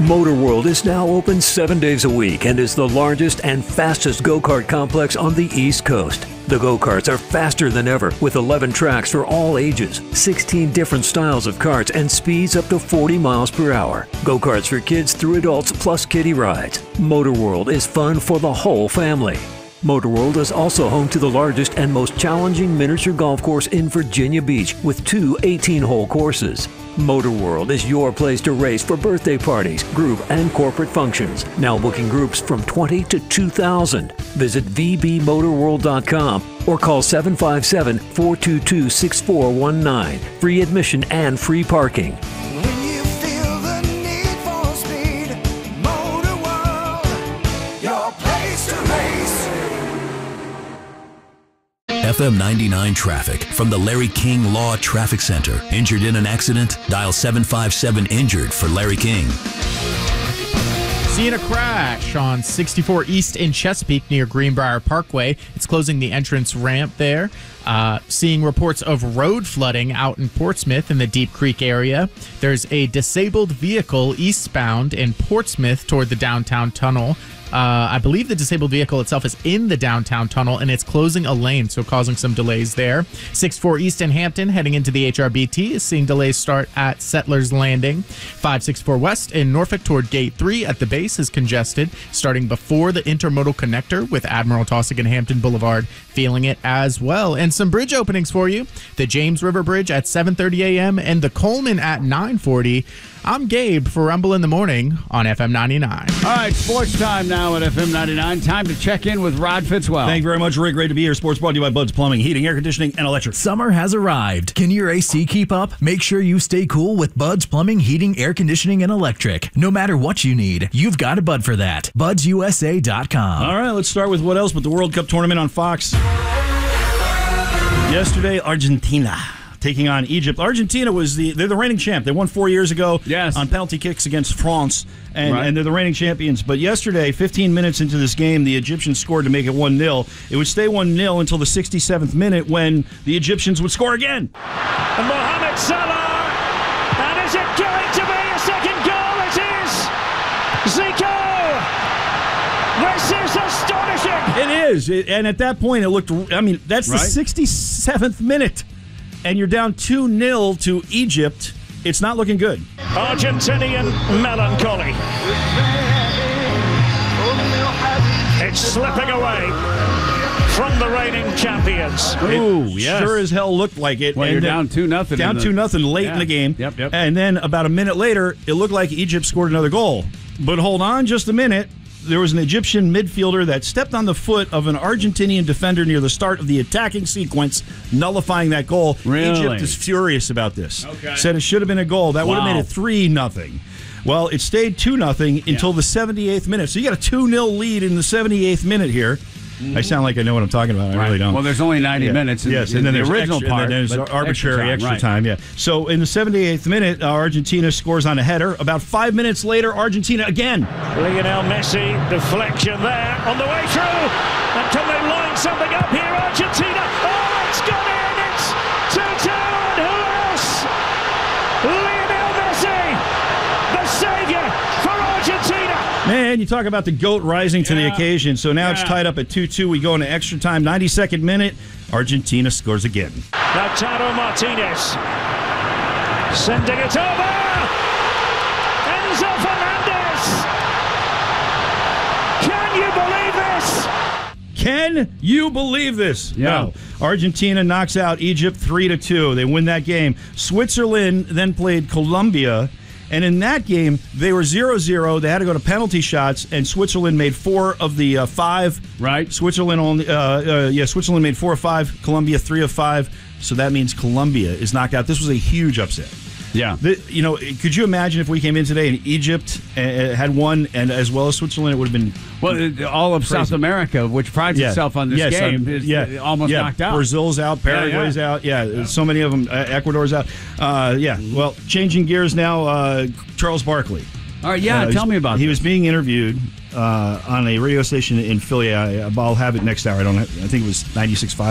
Motor World is now open 7 days a week and is the largest and fastest go-kart complex on the East Coast. The go-karts are faster than ever with 11 tracks for all ages, 16 different styles of karts, and speeds up to 40 miles per hour. Go-karts for kids through adults plus kiddie rides. Motor World is fun for the whole family. Motor World is also home to the largest and most challenging miniature golf course in Virginia Beach with 2 18-hole courses. Motor World is your place to race for birthday parties, group, and corporate functions. Now booking groups from 20 to 2,000. Visit vbmotorworld.com or call 757-422-6419. Free admission and free parking. FM 99 traffic from the Larry King Law Traffic Center. Injured in an accident? Dial 757-INJURED for Larry King. Seeing a crash on 64 East in Chesapeake near Greenbrier Parkway. It's closing the entrance ramp there. Seeing reports of road flooding out in Portsmouth in the Deep Creek area. There's a disabled vehicle eastbound in Portsmouth toward the downtown tunnel. I believe the disabled vehicle itself is in the downtown tunnel, and it's closing a lane, so causing some delays there. 64 East in Hampton, heading into the HRBT, is seeing delays start at Settlers Landing. 564 West in Norfolk toward Gate 3 at the base is congested, starting before the intermodal connector with Admiral Taussig and Hampton Boulevard, feeling it as well. And some bridge openings for you. The James River Bridge at 7:30 a.m. and the Coleman at 9:40. I'm Gabe for Rumble in the Morning on FM 99. All right, sports time now at FM 99. Time to check in with Rod Fitzwell. Thank you very much, Rick. Great to be here. Sports brought to you by Bud's Plumbing, Heating, Air Conditioning, and Electric. Summer has arrived. Can your AC keep up? Make sure you stay cool with Bud's Plumbing, Heating, Air Conditioning, and Electric. No matter what you need, you've got a Bud for that. BudsUSA.com. All right, let's start with what else but the World Cup tournament on Fox. Yesterday, Argentina taking on Egypt. Argentina they're the reigning champ. They won 4 years ago on penalty kicks against France, and they're the reigning champions. But yesterday, 15 minutes into this game, the Egyptians scored to make it 1-0. It would stay 1-0 until the 67th minute when the Egyptians would score again. And Mohamed Salah, and is it going to be a second goal? It is! Zico! This is astonishing! It is, and at that point, it looked, that's the 67th minute. And you're down 2-0 to Egypt. It's not looking good. Argentinian melancholy. It's slipping away from the reigning champions. Sure as hell looked like it. Well, you're down 2-0. Down 2-0 late in the game. Yep. And then about a minute later, it looked like Egypt scored another goal. But hold on just a minute. There was an Egyptian midfielder that stepped on the foot of an Argentinian defender near the start of the attacking sequence, nullifying that goal. Really? Egypt is furious about this. Said it should have been a goal. That would have made it 3-0. Well, it stayed 2-0 until the 78th minute. So you got a 2-0 lead in the 78th minute here. I sound like I know what I'm talking about. I really don't. Well, there's only 90 minutes. And then the there's original extra, part. and then there's arbitrary extra time. Yeah. So in the 78th minute, Argentina scores on a header. About 5 minutes later, Argentina again. Lionel Messi, deflection there on the way through. And can they line something up here, Argentina? Oh, it's gone in. It's 2-2. And who else? Lionel Messi, the savior for Argentina. Man, you talk about the GOAT rising to the occasion. So now it's tied up at 2-2. We go into extra time. 92nd minute, Argentina scores again. Lautaro Martinez sending it over. Enzo Fernandez. Can you believe this? Can you believe this? Yeah. No. Argentina knocks out Egypt 3-2. They win that game. Switzerland then played Colombia. And in that game, they were 0-0. They had to go to penalty shots, and Switzerland made 4 of the 5. Right. Switzerland made 4 of 5. Colombia 3 of 5. So that means Colombia is knocked out. This was a huge upset. Yeah. Could you imagine if we came in today and Egypt had won, and as well as Switzerland, it would have been all of crazy. South America, which prides itself on this game, is almost knocked out. Brazil's out, Paraguay's out. So many of them. Ecuador's out. Well, changing gears now. Charles Barkley. All right, tell me about it. He was being interviewed on a radio station in Philly. I'll have it next hour. I think it was 96.5.